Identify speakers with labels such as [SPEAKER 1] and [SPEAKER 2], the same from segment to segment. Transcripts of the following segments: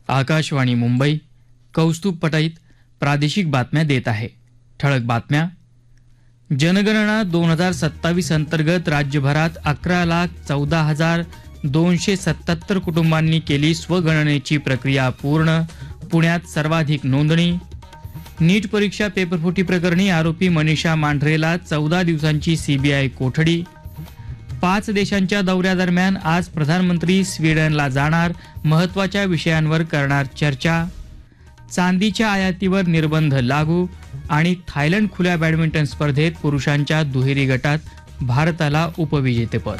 [SPEAKER 1] आकाशवाणी मुंबई कौस्तुभ पटाईत प्रादेशिक बातम्या देत आहे. ठळक बातम्या. जनगणना 2027 अंतर्गत राज्यभरात 11,14,277 कुटुंबांनी केली स्वगणनेची प्रक्रिया पूर्ण. पुण्यात सर्वाधिक नोंदणी. नीट परीक्षा पेपरफुटी प्रकरणी आरोपी मनीषा मांढरेला 14 दिवसांची सीबीआय कोठडी. 5 देशांच्या दौऱ्यादरम्यान आज प्रधानमंत्री स्वीडनला जाणार. महत्त्वाच्या विषयांवर करणार चर्चा. चांदीच्या आयातीवर निर्बंध लागू. आणि थायलंड खुल्या बॅडमिंटन स्पर्धेत पुरुषांच्या दुहेरी गटात भारताला उपविजेतेपद.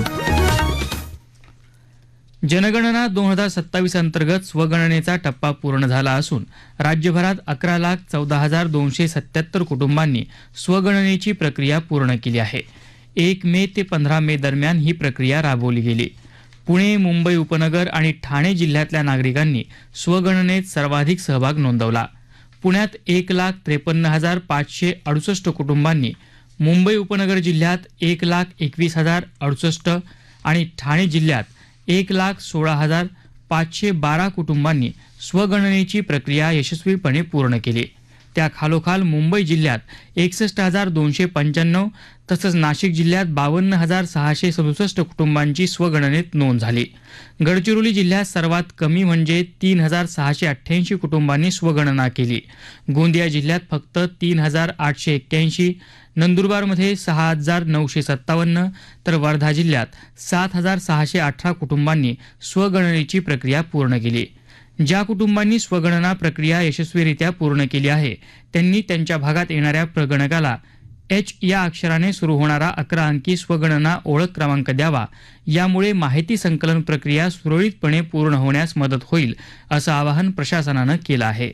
[SPEAKER 1] जनगणना 2027 अंतर्गत स्वगणनेचा टप्पा पूर्ण झाला असून राज्यभरात 11,14,277 कुटुंबांनी स्वगणनेची प्रक्रिया पूर्ण केली आहे. 1 मे ते 15 मे दरम्यान ही प्रक्रिया राबवली गेली. पुणे, मुंबई उपनगर आणि ठाणे जिल्ह्यातल्या नागरिकांनी स्वगणनेत सर्वाधिक सहभाग नोंदवला. पुण्यात 1,53,568 कुटुंबांनी, मुंबई उपनगर जिल्ह्यात 1,21,068 आणि ठाणे जिल्ह्यात 1,16,512 कुटुंबांनी स्वगणनेची प्रक्रिया यशस्वीपणे पूर्ण केली. त्या खालोखाल मुंबई जिल्ह्यात 61,295 तसंच नाशिक जिल्ह्यात 52,667 कुटुंबांची स्वगणनेत नोंद झाली. गडचिरोली जिल्ह्यात सर्वात कमी म्हणजे 3,688 कुटुंबांनी स्वगणना केली. गोंदिया जिल्ह्यात फक्त 3,881, नंदुरबारमध्ये 6,957 तर वर्धा जिल्ह्यात 7,618 कुटुंबांनी स्वगणनेची प्रक्रिया पूर्ण केली. ज्या कुटुंबांनी स्वगणना प्रक्रिया यशस्वीरित्या पूर्ण केली आहे त्यांनी त्यांच्या भागात येणाऱ्या प्रगणकाला H या अक्षराने सुरू होणारा 11 अंकी स्वगणना ओळख क्रमांक द्यावा. यामुळे माहिती संकलन प्रक्रिया सुरळीतपणे पूर्ण होण्यास मदत होईल असं आवाहन प्रशासनानं केलं आहे.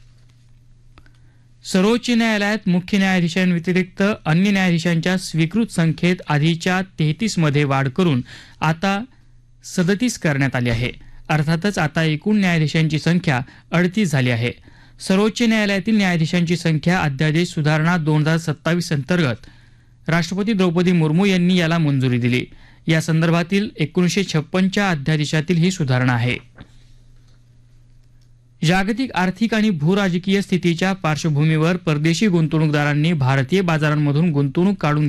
[SPEAKER 1] सर्वोच्च न्यायालयात मुख्य न्यायाधीशांव्यतिरिक्त अन्य न्यायाधीशांच्या स्वीकृत संख्येत आधीच्या 33 मध्ये वाढ करून आता 37 करण्यात आली आहे. अर्थातच आता एकूण न्यायाधीशांची संख्या 38 झाली आहे. सर्वोच्च न्यायालयातील न्यायाधीशांची संख्या अध्यादेश सुधारणा 2027 अंतर्गत राष्ट्रपती द्रौपदी मुर्मू यांनी याला मंजुरी दिली. या संदर्भातील 1956च्या अध्यादेशातील ही सुधारणा आहे. जागतिक आर्थिक आणि भूराजकीय स्थितीच्या पार्श्वभूमीवर परदेशी गुंतवणूकदारांनी भारतीय बाजारांमधून गुंतवणूक काढून